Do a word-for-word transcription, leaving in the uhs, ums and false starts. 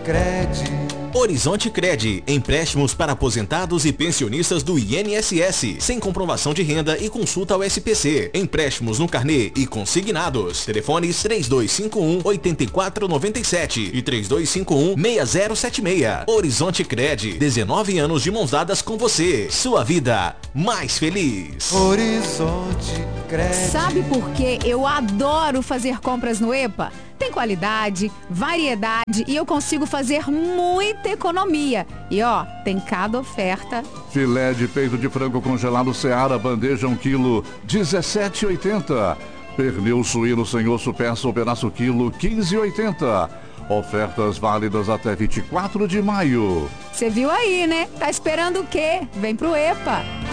Cred. Horizonte Cred, empréstimos para aposentados e pensionistas do I N S S, sem comprovação de renda e consulta ao S P C. Empréstimos no carnê e consignados. Telefones três dois cinco um, oito quatro nove sete e três dois cinco um, seis zero sete seis. Horizonte Cred, dezenove anos de mãos dadas com você. Sua vida mais feliz. Horizonte Cred. Sabe por que eu adoro fazer compras no E P A? Tem qualidade, variedade e eu consigo fazer muita economia. E ó, tem cada oferta. Filé de peito de frango congelado Seara, bandeja um quilo, dezessete e oitenta. Pernil suíno sem osso, peça ou pedaço quilo, quinze e oitenta. Ofertas válidas até vinte e quatro de maio. Você viu aí, né? Tá esperando o quê? Vem pro E P A.